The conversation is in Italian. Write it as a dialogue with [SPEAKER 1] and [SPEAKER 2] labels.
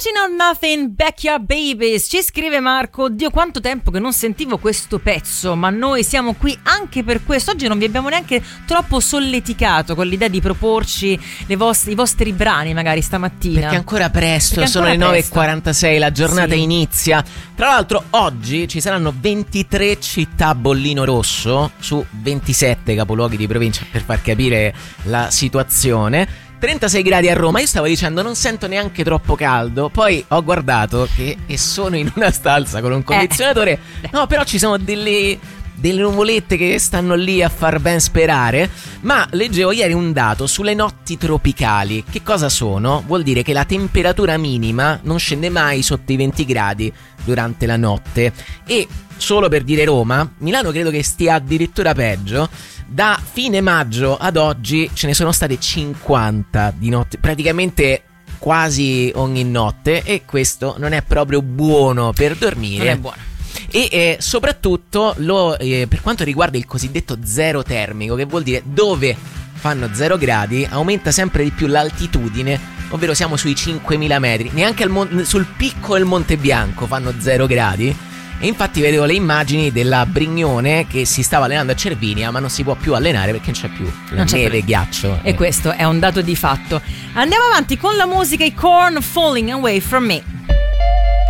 [SPEAKER 1] Original Nothing, Backyard Babies. Ci scrive Marco: Dio, quanto tempo che non sentivo questo pezzo, ma noi siamo qui anche per questo. Oggi non vi abbiamo neanche troppo solleticato con l'idea di proporci i vostri brani magari stamattina,
[SPEAKER 2] perché è ancora presto, sono le 9:46, la giornata inizia. Tra l'altro oggi ci saranno 23 città a bollino rosso su 27 capoluoghi di provincia, per far capire la situazione. 36 gradi a Roma. Io stavo dicendo non sento neanche troppo caldo, poi ho guardato e sono in una stanza con un condizionatore. No, però ci sono delle nuvolette che stanno lì a far ben sperare. Ma leggevo ieri un dato sulle notti tropicali. Che cosa sono? Vuol dire che la temperatura minima non scende mai sotto i 20 gradi durante la notte. E solo per dire Roma, Milano credo che stia addirittura peggio. Da fine maggio ad oggi ce ne sono state 50 di notte, praticamente quasi ogni notte, e questo non è proprio buono per dormire.
[SPEAKER 1] Non è buono.
[SPEAKER 2] E soprattutto per quanto riguarda il cosiddetto zero termico, che vuol dire dove fanno 0 gradi aumenta sempre di più l'altitudine, ovvero siamo sui 5.000 metri. Neanche sul picco del Monte Bianco fanno 0 gradi. E infatti vedevo le immagini della Brignone che si stava allenando a Cervinia, ma non si può più allenare perché non c'è più la neve, ghiaccio.
[SPEAKER 1] E questo è un dato di fatto. Andiamo avanti con la musica, i Korn, Falling Away From Me.